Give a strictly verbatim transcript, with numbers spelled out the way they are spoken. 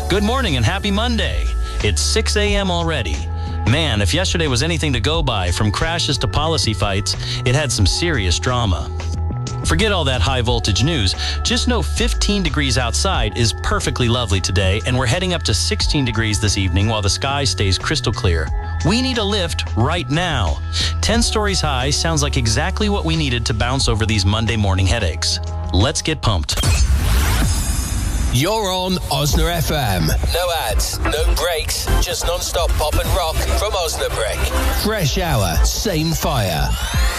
Good morning and happy Monday. It's six a.m. already. Man, if yesterday was anything to go by, from crashes to policy fights, it had some serious drama. Forget all that high voltage news. Just know fifteen degrees outside is perfectly lovely today, and we're heading up to sixteen degrees this evening while the sky stays crystal clear. We need a lift right now. ten stories high sounds like exactly what we needed to bounce over these Monday morning headaches. Let's get pumped. You're on Osna F M. No ads, no breaks, just non-stop pop and rock from Osnabrück. Fresh hour, same fire.